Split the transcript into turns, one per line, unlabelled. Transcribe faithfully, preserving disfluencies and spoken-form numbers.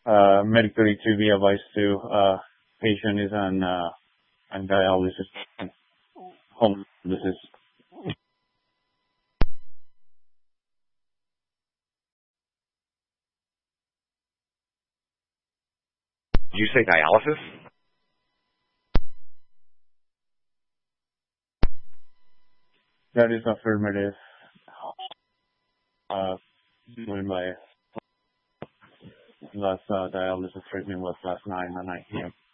uh, medically to be advised to. Uh, patient is on uh, on dialysis, home dialysis.
Did you say dialysis?
That is affirmative. Uh, when my last uh, dialysis treatment was last night at nine p m